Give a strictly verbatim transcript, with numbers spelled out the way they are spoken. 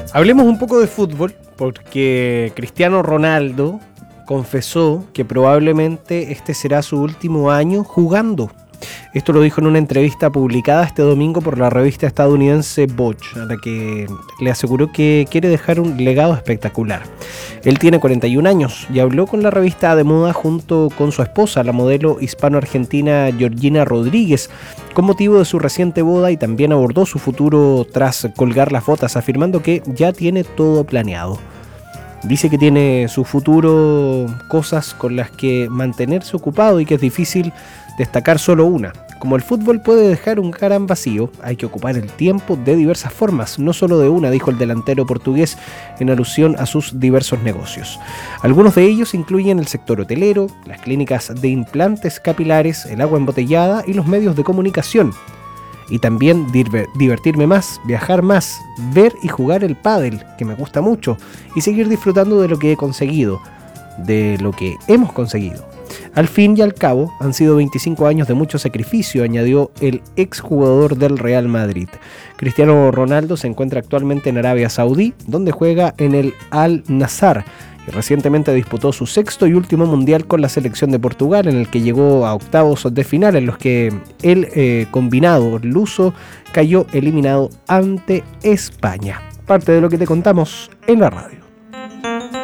Hablemos un poco de fútbol, porque Cristiano Ronaldo confesó que probablemente este será su último año jugando. Esto lo dijo en una entrevista publicada este domingo por la revista estadounidense Butch, a la que le aseguró que quiere dejar un legado espectacular. Él tiene cuarenta y un años y habló con la revista de moda junto con su esposa, la modelo hispano-argentina Georgina Rodríguez, con motivo de su reciente boda, y también abordó su futuro tras colgar las botas, afirmando que ya tiene todo planeado. Dice que tiene su futuro, cosas con las que mantenerse ocupado y que es difícil destacar solo una. Como el fútbol puede dejar un gran vacío, hay que ocupar el tiempo de diversas formas, no solo de una, dijo el delantero portugués en alusión a sus diversos negocios. Algunos de ellos incluyen el sector hotelero, las clínicas de implantes capilares, el agua embotellada y los medios de comunicación. Y también divertirme más, viajar más, ver y jugar el pádel, que me gusta mucho, y seguir disfrutando de lo que he conseguido, de lo que hemos conseguido. Al fin y al cabo, han sido veinticinco años de mucho sacrificio, añadió el exjugador del Real Madrid. Cristiano Ronaldo se encuentra actualmente en Arabia Saudí, donde juega en el Al-Nassr, y recientemente disputó su sexto y último mundial con la selección de Portugal, en el que llegó a octavos de final, en los que el eh, combinado luso cayó eliminado ante España. Parte de lo que te contamos en la radio.